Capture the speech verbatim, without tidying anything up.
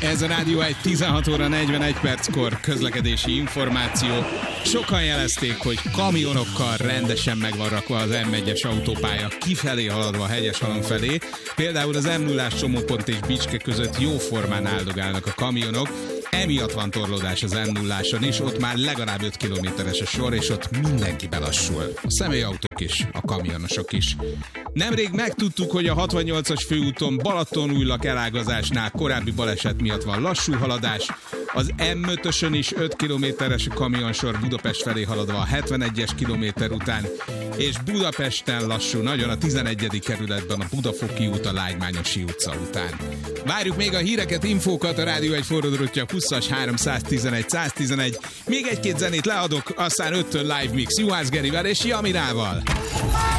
Ez a Rádió egy tizenhat óra negyvenegy perckor közlekedési információ. Sokan jelezték, hogy kamionokkal rendesen meg van rakva az em egyes autópálya kifelé haladva a Hegyeshalom felé. Például az em nullás csomópont és Bicske között jóformán áldogálnak a kamionok. Emiatt van torlódás az em nulláson is, ott már legalább öt kilométeres a sor, és ott mindenki belassul. A személyautók is, a kamionosok is. Nemrég megtudtuk, hogy a hatvannyolcas főúton Balatonújlak elágazásnál korábbi baleset miatt van lassú haladás, az em ötösön is öt kilométeres a kamionsor Budapest felé haladva a hetvenegyes kilométer után, és Budapesten lassú nagyon a tizenegyedik kerületben a Budafoki út a Lágymányosi utca után. Várjuk még a híreket, infókat, a Rádió egy forradrótja huszas háromszáztizenegy száztizenegy. Még egy-két zenét leadok, aztán öttől live mix Juhász Gerivel és Jamirával.